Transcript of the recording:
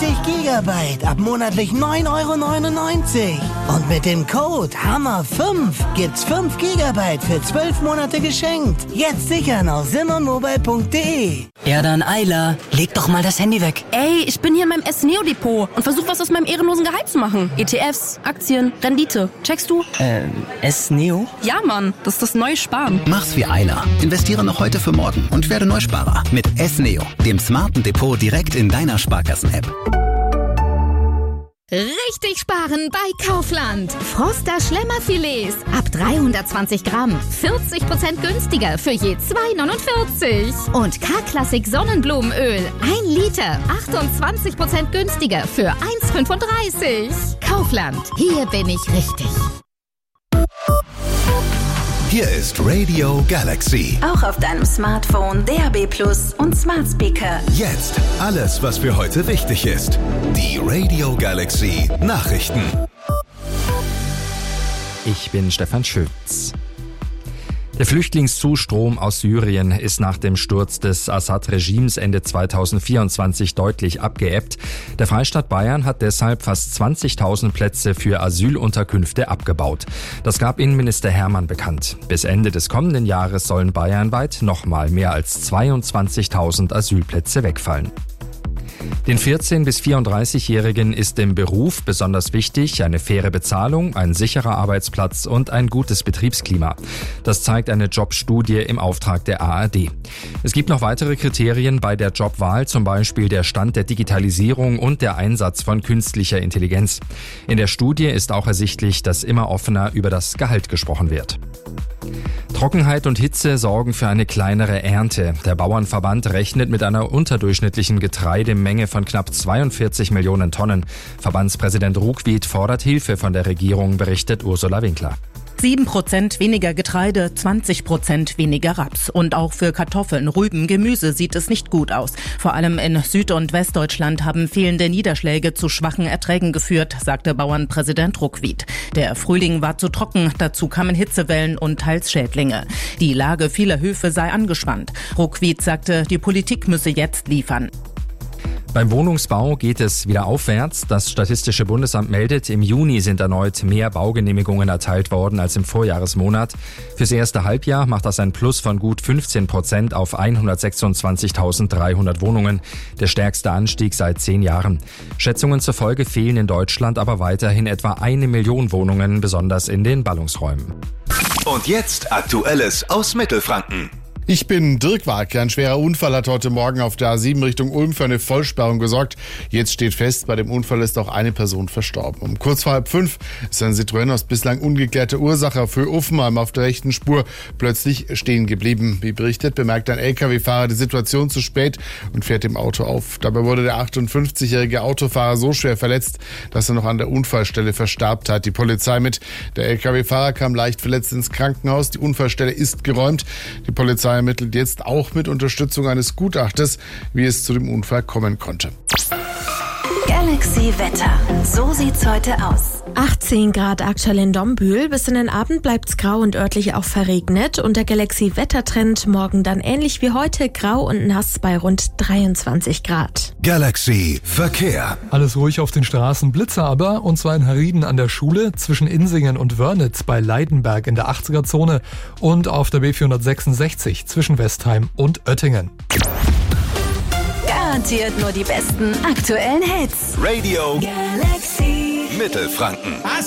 Gigabyte ab monatlich 9,99 €. Und mit dem Code HAMMER5 gibt's 5 Gigabyte für 12 Monate geschenkt. Jetzt sichern auf simonmobile.de. Ja dann, Ayla, leg doch mal das Handy weg. Ey, ich bin hier in meinem S-Neo-Depot und versuche was aus meinem ehrenlosen Gehalt zu machen. ETFs, Aktien, Rendite. Checkst du? S-Neo? Ja, Mann, das ist das neue Sparen. Mach's wie Ayla. Investiere noch heute für morgen und werde Neusparer mit S-Neo, dem smarten Depot direkt in deiner Sparkassen-App. Richtig sparen bei Kaufland. Froster Schlemmerfilets ab 320 Gramm. 40% günstiger für je 2,49. Und K-Klassik Sonnenblumenöl. 1 Liter. 28% günstiger für 1,35. Kaufland. Hier bin ich richtig. Hier ist Radio Galaxy. Auch auf deinem Smartphone, DAB+ und Smart Speaker. Jetzt alles, was für heute wichtig ist. Die Radio Galaxy Nachrichten. Ich bin Stefan Schütz. Der Flüchtlingszustrom aus Syrien ist nach dem Sturz des Assad-Regimes Ende 2024 deutlich abgeebbt. Der Freistaat Bayern hat deshalb fast 20.000 Plätze für Asylunterkünfte abgebaut. Das gab Innenminister Hermann bekannt. Bis Ende des kommenden Jahres sollen bayernweit nochmal mehr als 22.000 Asylplätze wegfallen. Den 14- bis 34-Jährigen ist im Beruf besonders wichtig eine faire Bezahlung, ein sicherer Arbeitsplatz und ein gutes Betriebsklima. Das zeigt eine Jobstudie im Auftrag der ARD. Es gibt noch weitere Kriterien bei der Jobwahl, zum Beispiel der Stand der Digitalisierung und der Einsatz von künstlicher Intelligenz. In der Studie ist auch ersichtlich, dass immer offener über das Gehalt gesprochen wird. Trockenheit und Hitze sorgen für eine kleinere Ernte. Der Bauernverband rechnet mit einer unterdurchschnittlichen Getreidemenge von knapp 42 Millionen Tonnen. Verbandspräsident Ruckwied fordert Hilfe von der Regierung, berichtet Ursula Winkler. 7% weniger Getreide, 20% weniger Raps. Und auch für Kartoffeln, Rüben, Gemüse sieht es nicht gut aus. Vor allem in Süd- und Westdeutschland haben fehlende Niederschläge zu schwachen Erträgen geführt, sagte Bauernpräsident Ruckwied. Der Frühling war zu trocken, dazu kamen Hitzewellen und teils Schädlinge. Die Lage vieler Höfe sei angespannt. Ruckwied sagte, die Politik müsse jetzt liefern. Beim Wohnungsbau geht es wieder aufwärts. Das Statistische Bundesamt meldet, im Juni sind erneut mehr Baugenehmigungen erteilt worden als im Vorjahresmonat. Fürs erste Halbjahr macht das ein Plus von gut 15% auf 126.300 Wohnungen. Der stärkste Anstieg seit 10 Jahren. Schätzungen zufolge fehlen in Deutschland aber weiterhin etwa 1 Million Wohnungen, besonders in den Ballungsräumen. Und jetzt Aktuelles aus Mittelfranken. Ich bin Dirk Warke. Ein schwerer Unfall hat heute Morgen auf der A7 Richtung Ulm für eine Vollsperrung gesorgt. Jetzt steht fest, bei dem Unfall ist auch eine Person verstorben. Um kurz vor 4:30 ist ein Citroën aus bislang ungeklärter Ursache auf Höhe Uffenheim auf der rechten Spur plötzlich stehen geblieben. Wie berichtet, bemerkt ein LKW-Fahrer die Situation zu spät und fährt dem Auto auf. Dabei wurde der 58-jährige Autofahrer so schwer verletzt, dass er noch an der Unfallstelle verstarb, teilt die Polizei mit. Der LKW-Fahrer kam leicht verletzt ins Krankenhaus. Die Unfallstelle ist geräumt. Die Polizei ermittelt jetzt auch mit Unterstützung eines Gutachters, wie es zu dem Unfall kommen konnte. Galaxy Wetter. So sieht's heute aus. 18 Grad aktuell in Dombühl. Bis in den Abend bleibt's grau und örtlich auch verregnet. Und der Galaxy Wettertrend morgen dann ähnlich wie heute grau und nass bei rund 23 Grad. Galaxy Verkehr. Alles ruhig auf den Straßen, Blitze aber, und zwar in Herrieden an der Schule, zwischen Insingen und Wörnitz bei Leidenberg in der 80er-Zone und auf der B466 zwischen Westheim und Oettingen. Garantiert nur die besten aktuellen Hits. Radio Galaxy Mittelfranken.